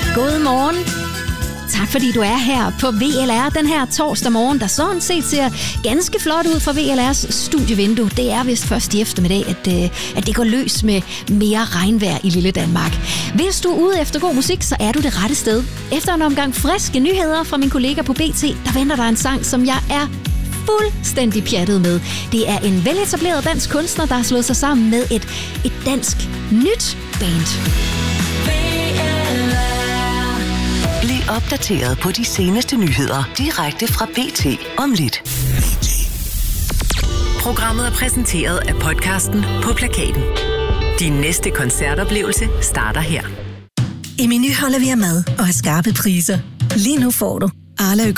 God morgen. Tak fordi du er her på VLR den her torsdag morgen, der sådan set ser ganske flot ud fra VLR's studievindue. Det er vist først i eftermiddag, at det går løs med mere regnvejr i lille Danmark. Hvis du er ude efter god musik, så er du det rette sted. Efter en omgang friske nyheder fra min kollega på BT, der venter der en sang, som jeg er fuldstændig pjattet med. Det er en veletableret dansk kunstner, der har slået sig sammen med et dansk nyt band. Bliv opdateret på de seneste nyheder direkte fra BT om lidt. Programmet er præsenteret af podcasten På Plakaten. Din næste koncertoplevelse starter her. I Meny holder vi af mad og har skarpe priser. Lige nu får du Arla